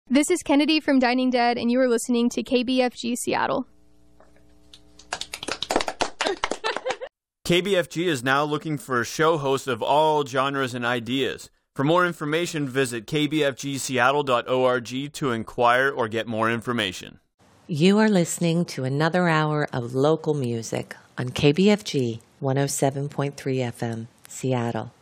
This is Kennedy from Dining Dead, and you are listening to KBFG Seattle. KBFG is now looking for show hosts of all genres and ideas. For more information, visit kbfgseattle.org to inquire or get more information. You are listening to another hour of local music on KBFG 107.3 FM, Seattle.